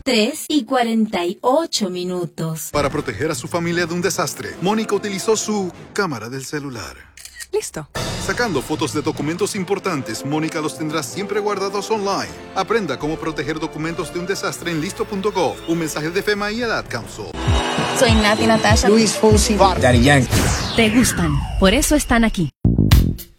3:48. Para proteger a su familia de un desastre, Mónica utilizó su cámara del celular. Listo. Sacando fotos de documentos importantes, Mónica los tendrá siempre guardados online. Aprenda cómo proteger documentos de un desastre en listo.gov. Un mensaje de FEMA y el Ad Council. Soy Nati Natasha. Luis Fonsi, Daddy Yankee. Te gustan, por eso están aquí.